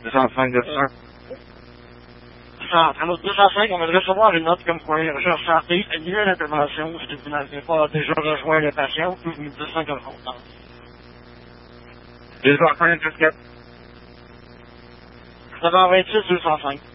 205 de ça. À notre 205, on va recevoir une note comme quoi les recherches santé annulait l'intervention si vous n'avez pas déjà rejoint le patient ou que vous me dites comme content. 205 jusqu'à 726 205.